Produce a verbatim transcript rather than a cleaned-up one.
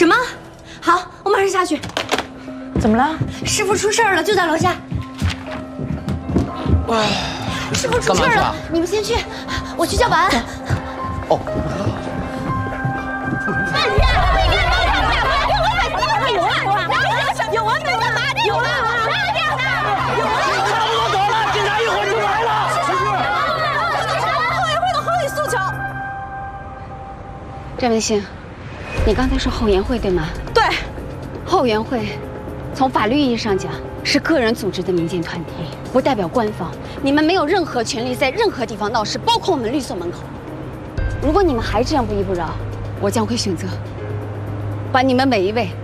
什么？好，我马上下去。 怎么了？ 师傅出事儿了，就在楼下。 哎， 师傅出事儿了，你们先去，我去叫保安。 哦。 慢点！有啊有啊有完没完？有了！慢点的！有啊！ 差不多得了，警察一会儿就来了。 后援会的合理诉求。 詹文星，你刚才说后援会对吗？ 对， 后援会，从法律意义上讲是个人组织的民间团体，不代表官方。你们没有任何权利在任何地方闹事，包括我们律所门口。如果你们还这样不依不饶，我将会选择把你们每一位